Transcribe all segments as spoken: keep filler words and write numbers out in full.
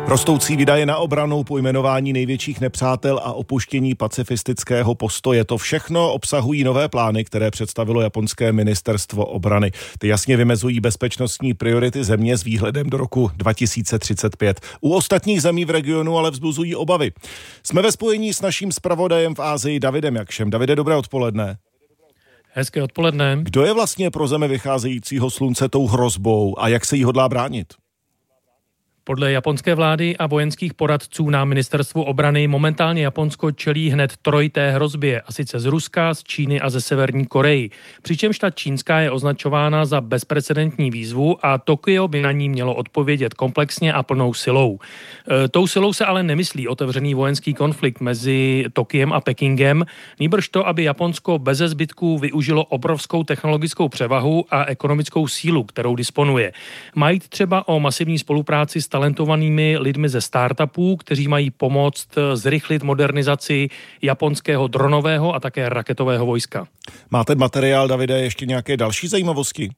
Rostoucí výdaje na obranu, pojmenování největších nepřátel a opuštění pacifistického postoje. To všechno obsahují nové plány, které představilo japonské ministerstvo obrany. Ty jasně vymezují bezpečnostní priority země s výhledem do roku dva tisíce třicet pět. U ostatních zemí v regionu ale vzbuzují obavy. Jsme ve spojení s naším zpravodajem v Asii Davidem Jakšem. Davide, dobré odpoledne. Hezké odpoledne. Kdo je vlastně pro zemi vycházejícího slunce tou hrozbou a jak se jí hodlá bránit? Podle japonské vlády a vojenských poradců na ministerstvu obrany momentálně Japonsko čelí hned trojité hrozbě, a sice z Ruska, z Číny a ze Severní Koreji. Přičemž ta čínská je označována za bezprecedentní výzvu a Tokio by na ní mělo odpovědět komplexně a plnou silou. E, tou silou se ale nemyslí otevřený vojenský konflikt mezi Tokiem a Pekingem, nýbrž to, aby Japonsko beze zbytků využilo obrovskou technologickou převahu a ekonomickou sílu, kterou disponuje. Má jít třeba o masivní spolupráci s talentovanými lidmi ze startupů, kteří mají pomoct zrychlit modernizaci japonského dronového a také raketového vojska. Máte materiál, Davide, ještě nějaké další zajímavosti?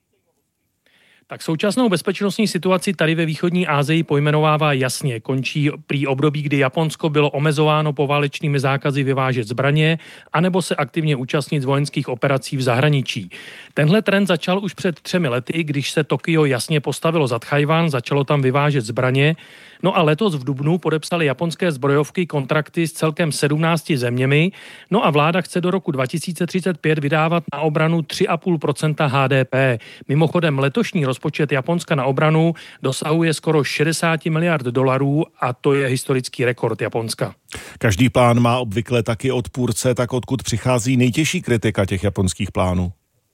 Tak současnou bezpečnostní situaci tady ve východní Asii pojmenovává jasně. Končí prý období, kdy Japonsko bylo omezováno poválečnými zákazy vyvážet zbraně anebo se aktivně účastnit vojenských operací v zahraničí. Tenhle trend začal už před třemi lety, když se Tokio jasně postavilo za Tchajwan, začalo tam vyvážet zbraně. No a letos v dubnu podepsali japonské zbrojovky kontrakty s celkem sedmnácti zeměmi. No a vláda chce do roku dva tisíce třicet pět vydávat na obranu tři a půl procenta H D P. Mimochodem letošní rozpočet Japonska na obranu dosahuje skoro šedesát miliard dolarů a to je historický rekord Japonska. Každý plán má obvykle taky odpůrce, tak odkud přichází nejtěžší kritika těch japonských plánů?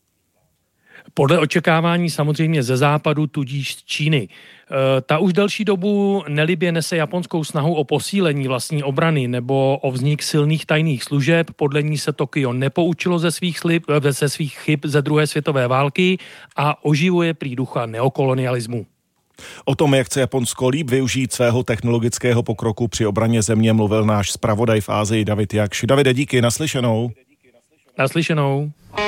Podle očekávání samozřejmě ze západu, tudíž z Číny. E, ta už delší dobu nelibě nese japonskou snahu o posílení vlastní obrany nebo o vznik silných tajných služeb. Podle ní se Tokio nepoučilo ze svých, slib, ze svých chyb ze druhé světové války a oživuje prý ducha neokolonialismu. O tom, jak chce Japonsko líp využít svého technologického pokroku při obraně země, mluvil náš zpravodaj v Asii David Jakš. Davide, díky, naslyšenou. Naslyšenou.